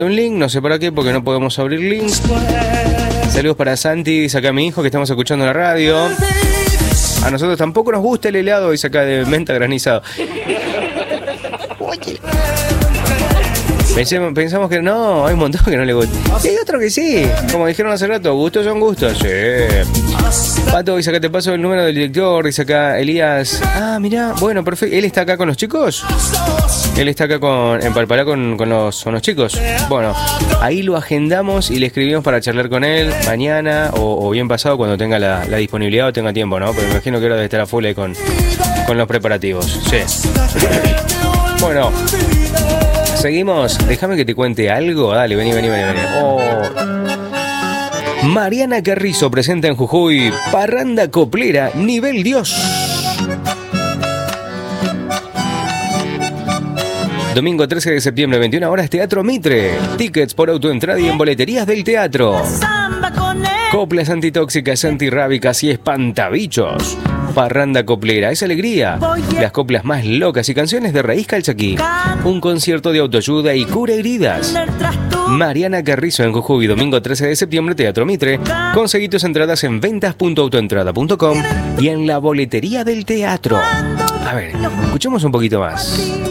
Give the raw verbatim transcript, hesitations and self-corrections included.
un link, no sé para qué, porque no podemos abrir links. Saludos para Santi, dice acá mi hijo que estamos escuchando la radio. A nosotros tampoco nos gusta el helado, dice acá de menta granizado. Pensemos, pensamos que no, hay un montón que no le gusta. Y hay otro que sí, como dijeron hace rato, gustos son gustos. Sí. Pato, dice acá te paso el número del director, dice acá Elías. Ah, mirá, bueno, perfecto. ¿Él está acá con los chicos? Él está acá con, en Palpalá con, con, los, con los chicos. Bueno, ahí lo agendamos y le escribimos para charlar con él mañana o, o bien pasado cuando tenga la, la disponibilidad o tenga tiempo, ¿no? Porque me imagino que ahora debe estar a full ahí con, con los preparativos. Sí. Bueno. Seguimos, déjame que te cuente algo. Dale, vení, vení, vení, vení. Oh. Mariana Carrizo presenta en Jujuy Parranda Coplera Nivel Dios. Domingo trece de septiembre, veintiuna horas, Teatro Mitre. Tickets por autoentrada y en boleterías del teatro. Coplas antitóxicas, antirrábicas y espantabichos. Parranda coplera, es alegría. Las coplas más locas y canciones de raíz calchaquí. Un concierto de autoayuda y cura heridas. Mariana Carrizo en Jujuy, domingo trece de septiembre, Teatro Mitre. Conseguí tus entradas en ventas punto autoentrada punto com y en la boletería del teatro. A ver, escuchemos un poquito más.